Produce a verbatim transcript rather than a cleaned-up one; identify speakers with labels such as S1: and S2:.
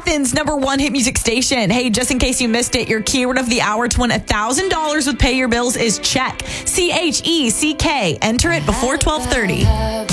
S1: Austin's number one hit music station. Hey, just in case you missed it, your keyword of the hour to win one thousand dollars with Pay Your Bills is check. C H E C K. Enter it before twelve thirty.